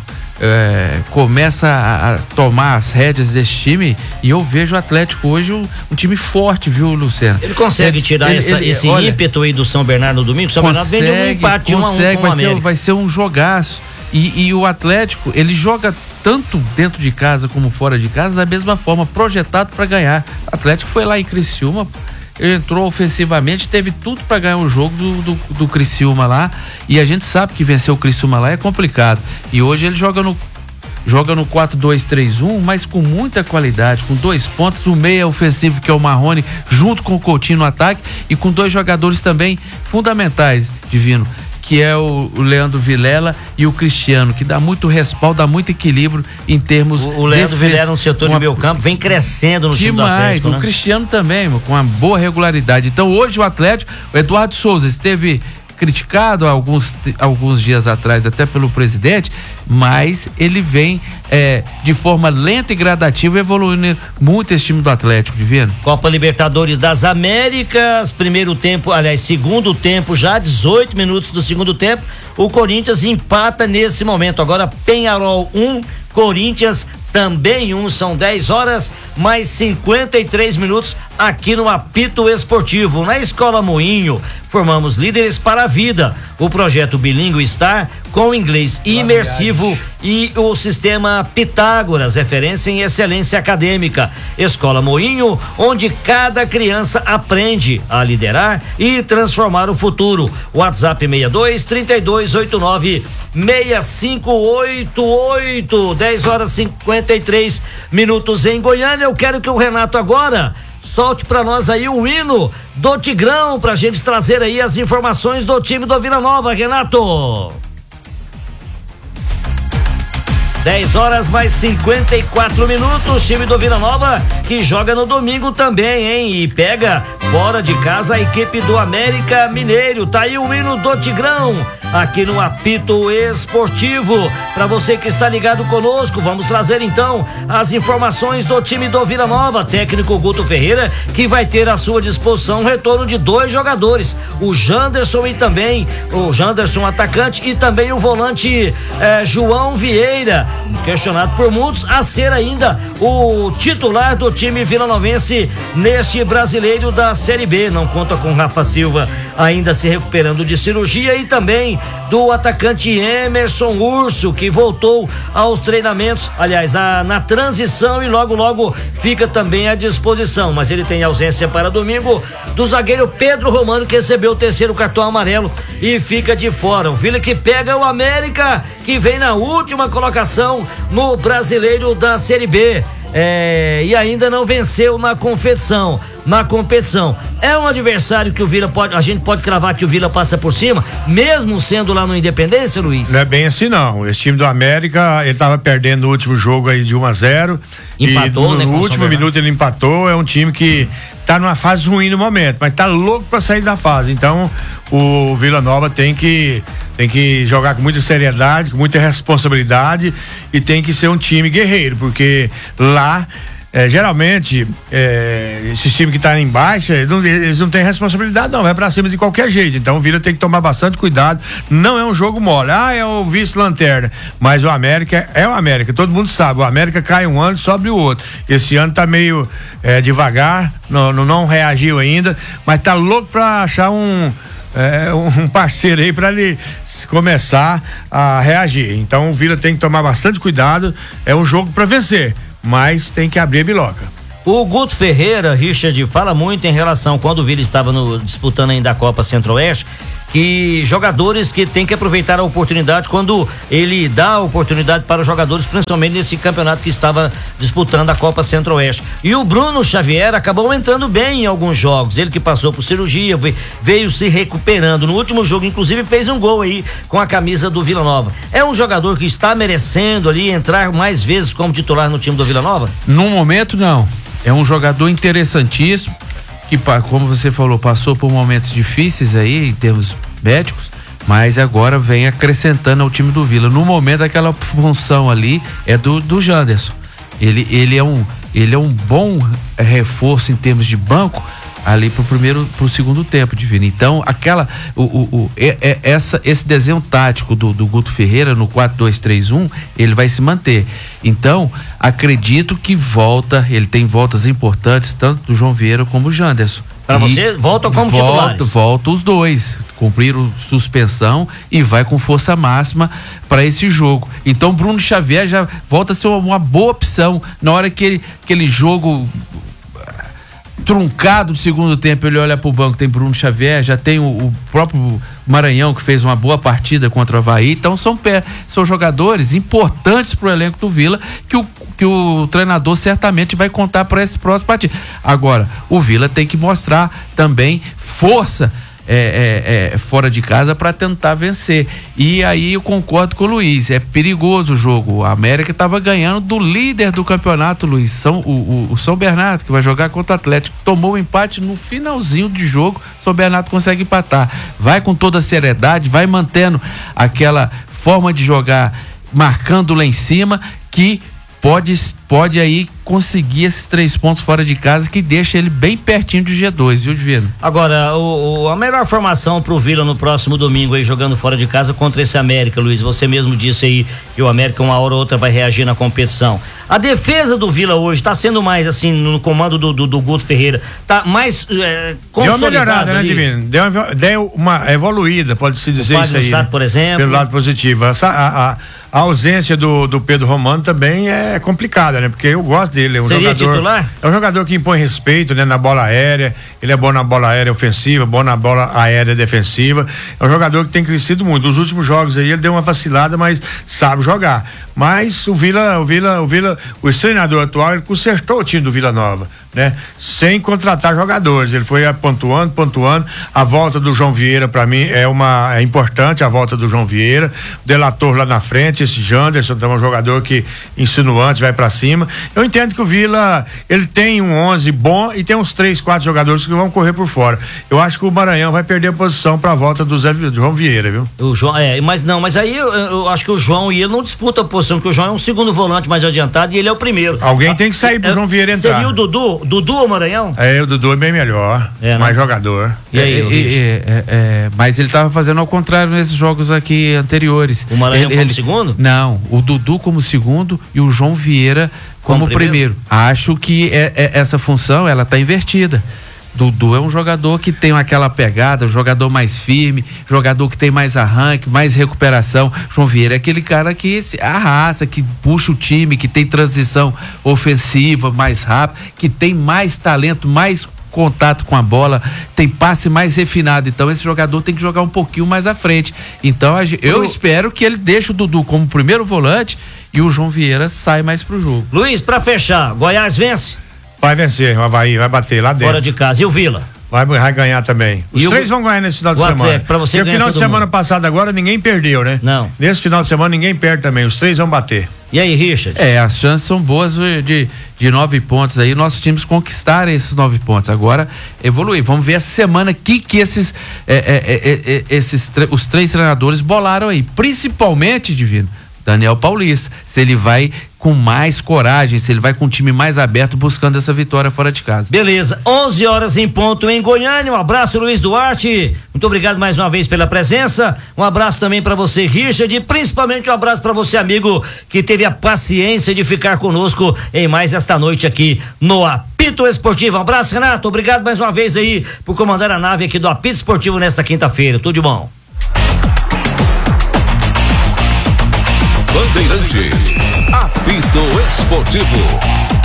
É, começa a, a tomar as rédeas desse time e eu vejo o Atlético hoje um, um time forte, viu, Luciano? Ele consegue ele, tirar ele, essa, ele, esse olha, ímpeto aí do São Bernardo no domingo? O São consegue, Bernardo vem de um empate consegue, um a um com o vai América. Ser, vai ser um jogaço e, e o Atlético, ele joga tanto dentro de casa como fora de casa da mesma forma, projetado para ganhar. O Atlético foi lá em Criciúma, entrou ofensivamente, teve tudo para ganhar o jogo do, do, do Criciúma lá, e a gente sabe que vencer o Criciúma lá é complicado, e hoje ele joga no joga no quatro dois três um, mas com muita qualidade, com dois pontos, o meia ofensivo que é o Marrone, junto com o Coutinho no ataque, e com dois jogadores também fundamentais, Divino, que é o, o Leandro Vilela e o Cristiano, que dá muito respaldo, dá muito equilíbrio em termos... O, o Leandro Vilela no setor uma, de meio campo vem crescendo no demais, time do Atlético, né? O Cristiano também, com uma boa regularidade. Então hoje o Atlético, o Eduardo Souza esteve criticado alguns, alguns dias atrás até pelo presidente, mas ele vem é, de forma lenta e gradativa evoluindo muito esse time do Atlético, Divino. Copa Libertadores das Américas, primeiro tempo, aliás, segundo tempo já, dezoito minutos do segundo tempo, o Corinthians empata nesse momento. Agora Peñarol um, Corinthians também um, são dez horas mais cinquenta e três minutos. aqui no Apito Esportivo. Na Escola Moinho, formamos líderes para a vida. O projeto Bilíngue Star, com inglês imersivo e o sistema Pitágoras, referência em excelência acadêmica. Escola Moinho, onde cada criança aprende a liderar e transformar o futuro. WhatsApp seis dois, trinta e dois, oitenta e nove, seis cinco oito oito. dez horas e cinquenta e três minutos em Goiânia. Eu quero que o Renato agora solte pra nós aí o hino do Tigrão, pra gente trazer aí as informações do time do Vila Nova, Renato. dez horas mais cinquenta e quatro minutos, time do Vila Nova que joga no domingo também, hein? E pega fora de casa a equipe do América Mineiro. Tá aí o hino do Tigrão aqui no Apito Esportivo. Para você que está ligado conosco, vamos trazer então as informações do time do Vila Nova. Técnico Guto Ferreira, que vai ter à sua disposição o retorno de dois jogadores, o Janderson e também o Janderson atacante e também o volante eh, João Vieira, questionado por muitos a ser ainda o titular do time vilanovense neste brasileiro da Série B. Não conta com Rafa Silva ainda se recuperando de cirurgia e também do atacante Emerson Urso, que voltou aos treinamentos, aliás, a, na transição, e logo logo fica também à disposição, mas ele tem ausência para domingo do zagueiro Pedro Romano, que recebeu o terceiro cartão amarelo e fica de fora. O Vila que pega o América, que vem na última colocação no brasileiro da Série B. É, e ainda não venceu na competição. Na competição. É um adversário que o Vila pode, a gente pode cravar que o Vila passa por cima, mesmo sendo lá no Independência, Luiz? Não é bem assim, não. Esse time do América, ele estava perdendo no último jogo aí de um a zero. Empatou, e no, né? No último minuto ele empatou. É um time que tá numa fase ruim no momento, mas tá louco para sair da fase. Então, o Vila Nova tem que tem que jogar com muita seriedade, com muita responsabilidade e tem que ser um time guerreiro, porque lá É, geralmente, é, esse time que tá em baixa, eles não, eles não têm responsabilidade, não, vai pra cima de qualquer jeito. Então o Vila tem que tomar bastante cuidado. Não é um jogo mole. Ah, é o vice-lanterna. Mas o América é o América, todo mundo sabe. O América cai um ano, sobe o outro. Esse ano tá meio é, devagar, não, não, não reagiu ainda, mas tá louco pra achar um. É, um parceiro aí para ele começar a reagir. Então o Vila tem que tomar bastante cuidado. É um jogo para vencer, mas tem que abrir a biloca. O Guto Ferreira, Richard, fala muito em relação quando o Vila estava no, disputando ainda a Copa Centro-Oeste, que jogadores que tem que aproveitar a oportunidade quando ele dá a oportunidade para os jogadores, principalmente nesse campeonato que estava disputando a Copa Centro-Oeste. E o Bruno Xavier acabou entrando bem em alguns jogos, ele que passou por cirurgia, veio, veio se recuperando. No último jogo, inclusive, fez um gol aí com a camisa do Vila Nova. É um jogador que está merecendo ali entrar mais vezes como titular no time do Vila Nova? No momento, não. É um jogador interessantíssimo, que, como você falou, passou por momentos difíceis aí em termos médicos, mas agora vem acrescentando ao time do Vila. No momento, aquela função ali é do, do Janderson. Ele, ele, é um, ele é um bom reforço em termos de banco ali pro primeiro, pro segundo tempo, Divino. Então, aquela, o, o, o, é, é, essa, esse desenho tático do, do Guto Ferreira no quatro dois três um, ele vai se manter. Então, acredito que volta, ele tem voltas importantes, tanto do João Vieira como o Janderson. Para você, volta como volta, titulares? Volta os dois, cumpriram suspensão e vai com força máxima para esse jogo. Então, Bruno Xavier já volta a ser uma, uma boa opção na hora que ele, aquele jogo truncado do segundo tempo, ele olha pro banco, tem Bruno Xavier, já tem o, o próprio Maranhão, que fez uma boa partida contra o Avaí. Então são, são jogadores importantes pro elenco do Vila, que o, que o treinador certamente vai contar para esse próximo partido. Agora, o Vila tem que mostrar também força É, é, é, fora de casa para tentar vencer. E aí eu concordo com o Luiz, é perigoso o jogo. A América estava ganhando do líder do campeonato, Luiz, São, o, o, o São Bernardo, que vai jogar contra o Atlético, tomou o empate no finalzinho de jogo. São Bernardo consegue empatar, vai com toda a seriedade, vai mantendo aquela forma de jogar, marcando lá em cima, que pode, pode aí conseguir esses três pontos fora de casa que deixa ele bem pertinho do G dois, viu, Divino? Agora, o, o, a melhor formação pro Vila no próximo domingo aí, jogando fora de casa contra esse América, Luiz, você mesmo disse aí que o América uma hora ou outra vai reagir na competição. A defesa do Vila hoje tá sendo mais assim, no comando do, do, do Guto Ferreira, tá mais é, consolidada. Deu uma melhorada, né, Divino? Deu uma, deu uma evoluída, pode-se dizer isso aí. Sato, né? Por exemplo. Pelo lado positivo. Essa, a, a, a ausência do, do Pedro Romano também é complicada, né? Porque eu gosto dele. É um Seria jogador, titular? É um jogador que impõe respeito, né? Na bola aérea. Ele é bom na bola aérea ofensiva, bom na bola aérea defensiva. É um jogador que tem crescido muito. Nos últimos jogos aí ele deu uma vacilada, mas sabe jogar. Mas o Vila, o Vila, o Vila, o treinador atual, ele consertou o time do Vila Nova, né? Sem contratar jogadores. Ele foi pontuando, pontuando. A volta do João Vieira, para mim, é uma é importante, a volta do João Vieira. O Delator lá na frente, esse Janderson, também um jogador que insinuante, vai para cima. Eu entendo que o Vila, ele tem um onze bom e tem uns três, quatro jogadores que vão correr por fora. Eu acho que o Maranhão vai perder a posição para a volta do Zé, do João Vieira, viu? O João, é, mas não, mas aí eu, eu acho que o João e ele não disputam a posição, porque o João é um segundo volante mais adiantado e ele é o primeiro. Alguém tem que sair pro é, João Vieira entrar. Seria o Dudu? Dudu ou Maranhão? É, o Dudu é bem melhor, é, mais né? jogador. E aí, e, e, é, é, mas ele estava fazendo ao contrário nesses jogos aqui anteriores. O Maranhão ele, como ele, segundo? Não, o Dudu como segundo e o João Vieira como, como primeiro? primeiro. Acho que é, é, essa função, ela tá invertida. Dudu é um jogador que tem aquela pegada, um jogador mais firme, jogador que tem mais arranque, mais recuperação. João Vieira é aquele cara que se arrasta, que puxa o time, que tem transição ofensiva mais rápida, que tem mais talento, mais contato com a bola, tem passe mais refinado. Então esse jogador tem que jogar um pouquinho mais à frente. Então eu espero que ele deixe o Dudu como primeiro volante e o João Vieira sai mais pro jogo. Luiz, pra fechar, Goiás vence? Vai vencer, o Avaí vai bater lá dentro. Fora de casa. E o Vila? Vai, vai ganhar também. Os e três o... vão ganhar nesse final de o semana. Atlético, pra você Porque o final de semana mundo. passado agora ninguém perdeu, né? Não. Nesse final de semana ninguém perde também. Os três vão bater. E aí, Richard? É, as chances são boas de, de nove pontos aí, nossos times conquistarem esses nove pontos. Agora, evoluir. Vamos ver essa semana que que esses, é, é, é, esses os três treinadores bolaram aí. Principalmente, Divino, Daniel Paulista. Se ele vai com mais coragem, se ele vai com um time mais aberto buscando essa vitória fora de casa. Beleza, onze horas em ponto em Goiânia. Um abraço, Luiz Duarte. Muito obrigado mais uma vez pela presença. Um abraço também para você, Richard, e principalmente um abraço para você, amigo, que teve a paciência de ficar conosco em mais esta noite aqui no Apito Esportivo. Um abraço, Renato. Obrigado mais uma vez aí por comandar a nave aqui do Apito Esportivo nesta quinta-feira. Tudo de bom. Bandeirantes, Apito Esportivo.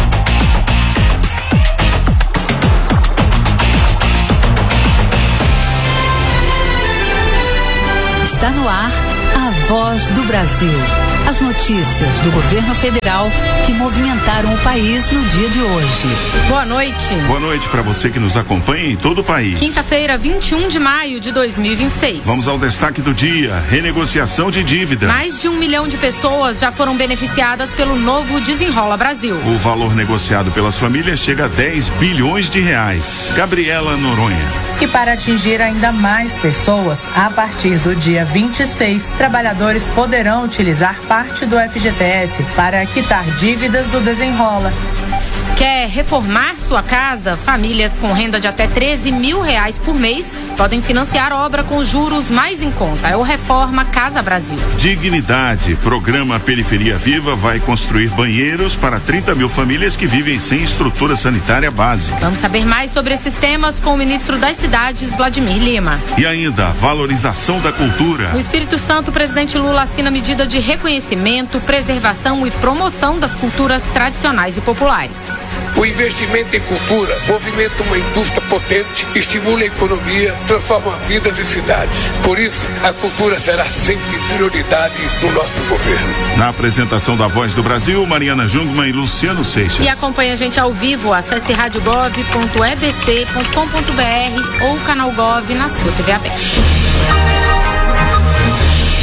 Está no ar a Voz do Brasil. As notícias do governo federal que movimentaram o país no dia de hoje. Boa noite. Boa noite para você que nos acompanha em todo o país. Quinta-feira, vinte e um de maio de dois mil e vinte e seis. Vamos ao destaque do dia: renegociação de dívidas. Mais de um milhão de pessoas já foram beneficiadas pelo novo Desenrola Brasil. O valor negociado pelas famílias chega a dez bilhões de reais. Gabriela Noronha. E para atingir ainda mais pessoas, a partir do dia vinte e seis, trabalhadores poderão utilizar parte do F G T S para quitar dívidas do Desenrola. Quer reformar sua casa? Famílias com renda de até treze mil reais por mês podem financiar a obra com juros mais em conta. É o Reforma Casa Brasil. Dignidade. Programa Periferia Viva vai construir banheiros para trinta mil famílias que vivem sem estrutura sanitária básica. Vamos saber mais sobre esses temas com o ministro das Cidades, Vladimir Lima. E ainda, valorização da cultura. No Espírito Santo, o presidente Lula assina medida de reconhecimento, preservação e promoção das culturas tradicionais e populares. O investimento em cultura movimenta uma indústria potente, estimula a economia, transforma vidas e cidades. Por isso, a cultura será sempre prioridade do nosso governo. Na apresentação da Voz do Brasil, Mariana Jungmann e Luciano Seixas. E acompanhe a gente ao vivo, acesse rádio gov ponto e b c ponto com ponto b r ou canal Gov na sua T V aberta.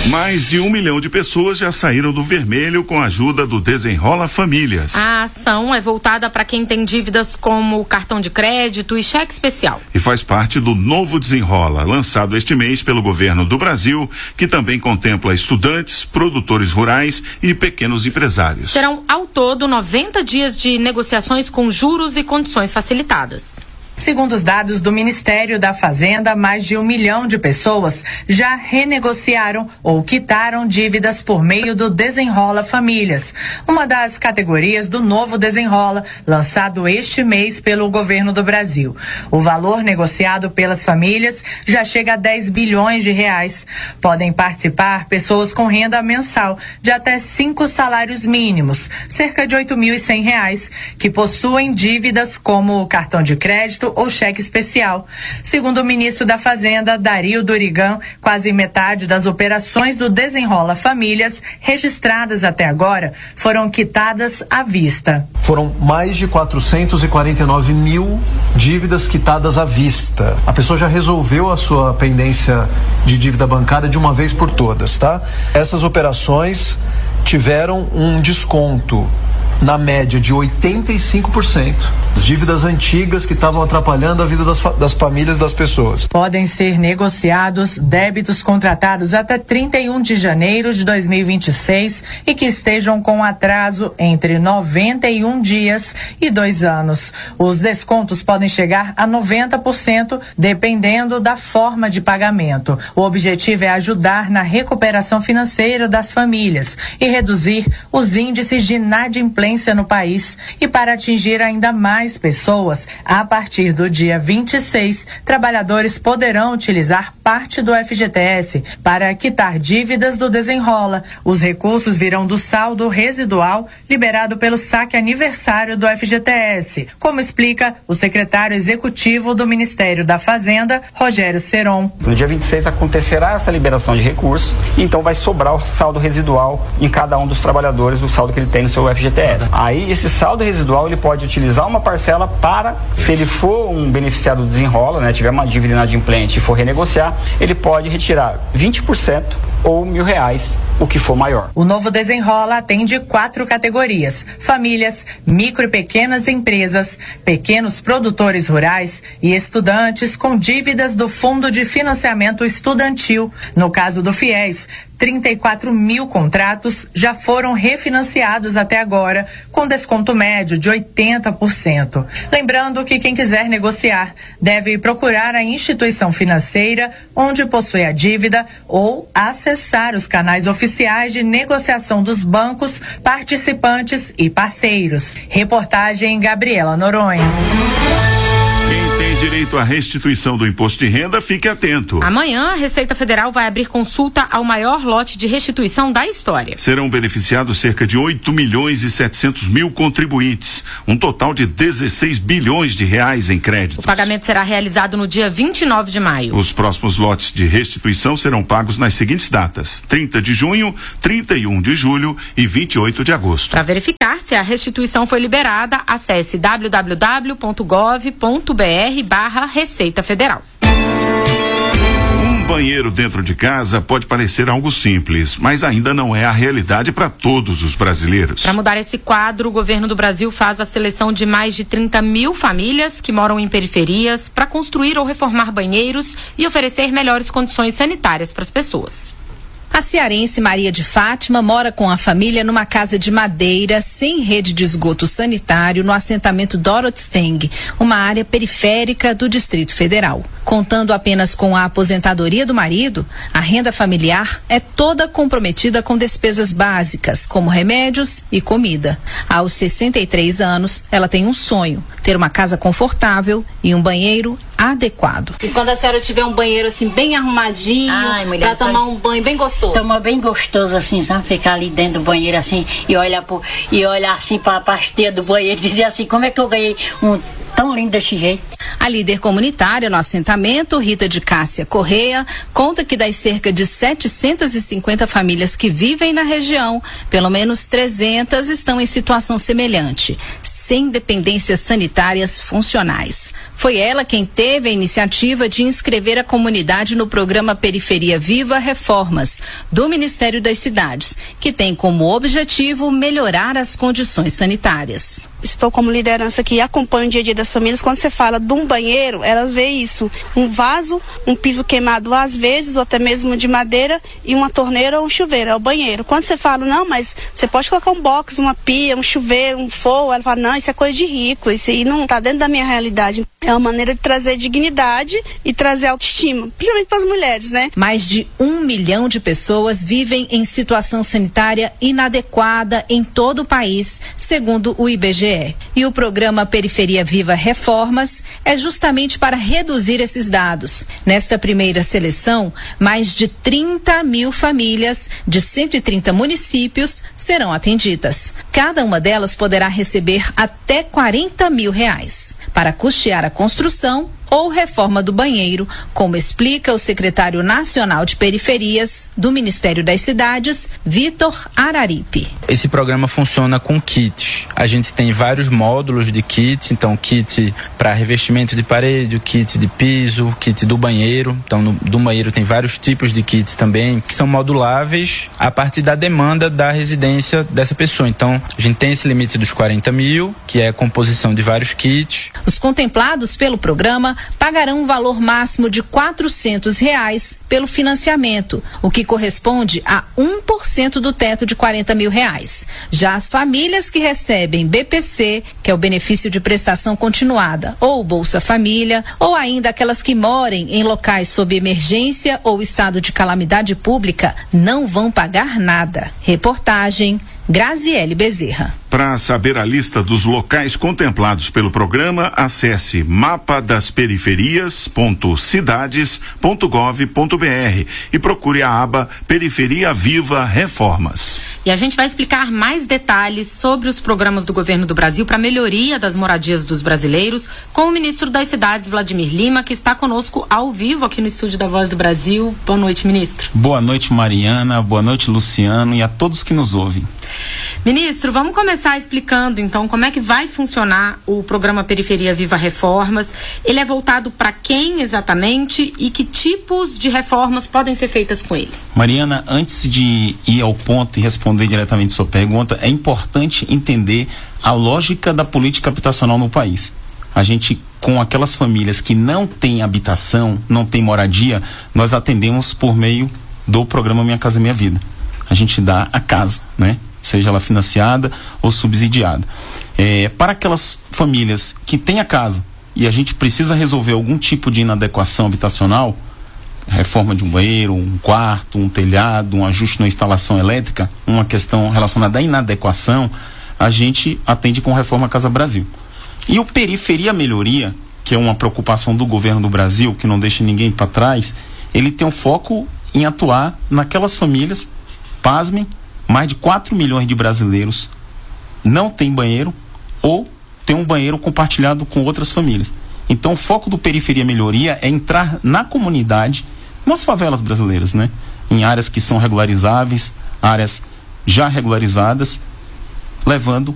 Mais de um milhão de pessoas já saíram do vermelho com a ajuda do Desenrola Famílias. A ação é voltada para quem tem dívidas como cartão de crédito e cheque especial. E faz parte do novo Desenrola, lançado este mês pelo governo do Brasil, que também contempla estudantes, produtores rurais e pequenos empresários. Serão ao todo noventa dias de negociações com juros e condições facilitadas. Segundo os dados do Ministério da Fazenda, mais de um milhão de pessoas já renegociaram ou quitaram dívidas por meio do Desenrola Famílias, uma das categorias do novo Desenrola, lançado este mês pelo governo do Brasil. O valor negociado pelas famílias já chega a dez bilhões de reais. Podem participar pessoas com renda mensal de até cinco salários mínimos, cerca de oito mil e cem reais, que possuem dívidas como cartão de crédito ou cheque especial. Segundo o ministro da Fazenda, Dario Durigan, quase metade das operações do Desenrola Famílias registradas até agora foram quitadas à vista. Foram mais de quatrocentos e quarenta e nove mil dívidas quitadas à vista. A pessoa já resolveu a sua pendência de dívida bancária de uma vez por todas, tá? Essas operações tiveram um desconto na média de oitenta e cinco por cento. As dívidas antigas que estavam atrapalhando a vida das, fa- das famílias das pessoas. Podem ser negociados débitos contratados até trinta e um de janeiro de dois mil e vinte e seis e que estejam com atraso entre noventa e um dias e dois anos. Os descontos podem chegar a noventa por cento, dependendo da forma de pagamento. O objetivo é ajudar na recuperação financeira das famílias e reduzir os índices de inadimplência no país. E para atingir ainda mais pessoas, a partir do dia vinte e seis, trabalhadores poderão utilizar parte do F G T S para quitar dívidas do Desenrola. Os recursos virão do saldo residual liberado pelo saque aniversário do F G T S, como explica o secretário executivo do Ministério da Fazenda, Rogério Seron. No dia vinte e seis acontecerá essa liberação de recursos, então vai sobrar o saldo residual em cada um dos trabalhadores do saldo que ele tem no seu F G T S. Aí esse saldo residual ele pode utilizar uma parcela para, se ele for um beneficiário do Desenrola, né, tiver uma dívida inadimplente e for renegociar, ele pode retirar vinte por cento ou mil reais, o que for maior. O novo Desenrola atende quatro categorias: famílias, micro e pequenas empresas, pequenos produtores rurais e estudantes com dívidas do Fundo de Financiamento Estudantil. No caso do FIES, trinta e quatro mil contratos já foram refinanciados até agora, com desconto médio de oitenta por cento. Lembrando que quem quiser negociar deve procurar a instituição financeira onde possui a dívida ou acessar os canais oficiais de negociação dos bancos, participantes e parceiros. Reportagem Gabriela Noronha. Direito à restituição do imposto de renda, fique atento. Amanhã, a Receita Federal vai abrir consulta ao maior lote de restituição da história. Serão beneficiados cerca de oito milhões e setecentos mil contribuintes, um total de dezesseis bilhões de reais em créditos. O pagamento será realizado no dia vinte e nove de maio. Os próximos lotes de restituição serão pagos nas seguintes datas: trinta de junho, trinta e um de julho e vinte e oito de agosto. Para verificar se a restituição foi liberada, acesse w w w ponto gov ponto b r barra Receita Federal. Um banheiro dentro de casa pode parecer algo simples, mas ainda não é a realidade para todos os brasileiros. Para mudar esse quadro, o governo do Brasil faz a seleção de mais de trinta mil famílias que moram em periferias para construir ou reformar banheiros e oferecer melhores condições sanitárias para as pessoas. A cearense Maria de Fátima mora com a família numa casa de madeira sem rede de esgoto sanitário no assentamento Dorothy Steng, uma área periférica do Distrito Federal. Contando apenas com a aposentadoria do marido, a renda familiar é toda comprometida com despesas básicas, como remédios e comida. Aos sessenta e três anos, ela tem um sonho: ter uma casa confortável e um banheiro adequado. E quando a senhora tiver um banheiro assim bem arrumadinho, para tomar um banho bem gostoso? Tomar bem gostoso assim, sabe? Ficar ali dentro do banheiro assim e olhar pro, e olhar assim para a pasteira do banheiro e dizer assim: como é que eu ganhei um tão lindo desse jeito? A líder comunitária no assentamento, Rita de Cássia Correia, conta que das cerca de setecentas e cinquenta famílias que vivem na região, pelo menos trezentas estão em situação semelhante, sem dependências sanitárias funcionais. Foi ela quem teve a iniciativa de inscrever a comunidade no programa Periferia Viva Reformas, do Ministério das Cidades, que tem como objetivo melhorar as condições sanitárias. Estou como liderança que acompanha o dia a dia das famílias. Quando você fala de um banheiro, elas veem isso, um vaso, um piso queimado às vezes, ou até mesmo de madeira, e uma torneira ou um chuveiro, é o banheiro. Quando você fala, não, mas você pode colocar um box, uma pia, um chuveiro, um forro, ela fala, não, isso é coisa de rico, isso aí não está dentro da minha realidade. É uma maneira de trazer dignidade e trazer autoestima, principalmente para as mulheres, né? Mais de um milhão de pessoas vivem em situação sanitária inadequada em todo o país, segundo o I B G E. E o programa Periferia Viva Reformas é justamente para reduzir esses dados. Nesta primeira seleção, mais de trinta mil famílias de cento e trinta municípios serão atendidas. Cada uma delas poderá receber até quarenta mil reais para custear a construção ou reforma do banheiro, como explica o secretário nacional de periferias do Ministério das Cidades, Vitor Araripe. Esse programa funciona com kits. A gente tem vários módulos de kit, então kit para revestimento de parede, kit de piso, kit do banheiro. Então no, do banheiro tem vários tipos de kits também, que são moduláveis a partir da demanda da residência dessa pessoa. Então a gente tem esse limite dos quarenta mil, que é a composição de vários kits. Os contemplados pelo programa pagarão um valor máximo de quatrocentos reais pelo financiamento, o que corresponde a um por cento do teto de quarenta mil reais. Já as famílias que recebem B P C, que é o benefício de prestação continuada, ou Bolsa Família, ou ainda aquelas que morem em locais sob emergência ou estado de calamidade pública, não vão pagar nada. Reportagem Graziele Bezerra. Para saber a lista dos locais contemplados pelo programa, acesse mapa das periferias ponto cidades ponto gov ponto br e procure a aba Periferia Viva Reformas. E a gente vai explicar mais detalhes sobre os programas do governo do Brasil para melhoria das moradias dos brasileiros com o ministro das Cidades, Vladimir Lima, que está conosco ao vivo aqui no estúdio da Voz do Brasil. Boa noite, ministro. Boa noite, Mariana. Boa noite, Luciano, e a todos que nos ouvem. Ministro, vamos começar explicando então como é que vai funcionar o programa Periferia Viva Reformas. Ele é voltado para quem exatamente e que tipos de reformas podem ser feitas com ele? Mariana, antes de ir ao ponto e responder diretamente sua pergunta, é importante entender a lógica da política habitacional no país. A gente, com aquelas famílias que não têm habitação, não têm moradia, nós atendemos por meio do programa Minha Casa Minha Vida. A gente dá a casa, né? Seja ela financiada ou subsidiada. É, para aquelas famílias que têm a casa e a gente precisa resolver algum tipo de inadequação habitacional, reforma de um banheiro, um quarto, um telhado, um ajuste na instalação elétrica, uma questão relacionada à inadequação, a gente atende com Reforma Casa Brasil. E o Periferia Melhoria, que é uma preocupação do governo do Brasil, que não deixa ninguém para trás, ele tem um foco em atuar naquelas famílias, pasmem, mais de quatro milhões de brasileiros não tem banheiro ou tem um banheiro compartilhado com outras famílias. Então o foco do Periferia Melhoria é entrar na comunidade, nas favelas brasileiras, né? Em áreas que são regularizáveis, áreas já regularizadas, levando